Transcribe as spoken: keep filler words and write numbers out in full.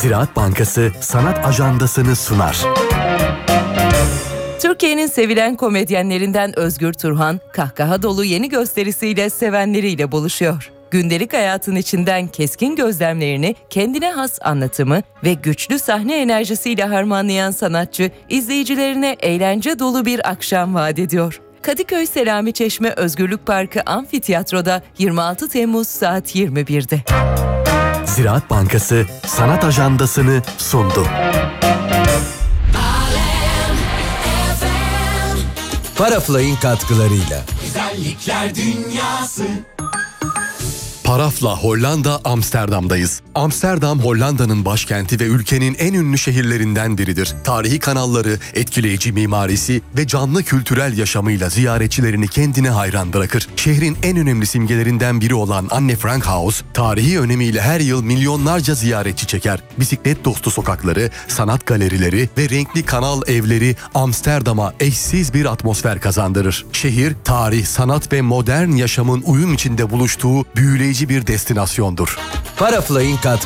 Ziraat Bankası Sanat Ajandası'nı sunar. Türkiye'nin sevilen komedyenlerinden Özgür Turhan, kahkaha dolu yeni gösterisiyle sevenleriyle buluşuyor. Gündelik hayatın içinden keskin gözlemlerini, kendine has anlatımı ve güçlü sahne enerjisiyle harmanlayan sanatçı, izleyicilerine eğlence dolu bir akşam vaat ediyor. Kadıköy Selami Çeşme Özgürlük Parkı Amfiteyatro'da yirmi altı Temmuz saat yirmi birde. Ziraat Bankası Sanat Ajandası'nı sundu. Parafly'in katkılarıyla. Güzellikler Dünyası. Parafla Hollanda Amsterdam'dayız. Amsterdam, Hollanda'nın başkenti ve ülkenin en ünlü şehirlerinden biridir. Tarihi kanalları, etkileyici mimarisi ve canlı kültürel yaşamıyla ziyaretçilerini kendine hayran bırakır. Şehrin en önemli simgelerinden biri olan Anne Frank House, tarihi önemiyle her yıl milyonlarca ziyaretçi çeker. Bisiklet dostu sokakları, sanat galerileri ve renkli kanal evleri Amsterdam'a eşsiz bir atmosfer kazandırır. Şehir, tarih, sanat ve modern yaşamın uyum içinde buluştuğu büyüleyici bir destinasyondur. Parafly'in katkılarıyla.